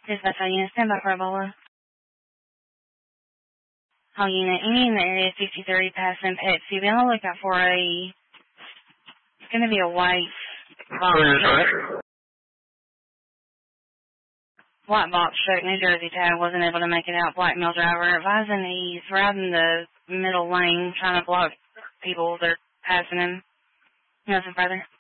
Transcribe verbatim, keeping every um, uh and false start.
Dispatch all units, stand by for Ebola. All unit, any in the area sixty-three passing Pepsi. Be on the lookout for a, it's going to be a white box truck. White box truck, New Jersey tag, wasn't able to make it out. Black male driver advising he's riding the middle lane trying to block people that are passing him. Nothing further.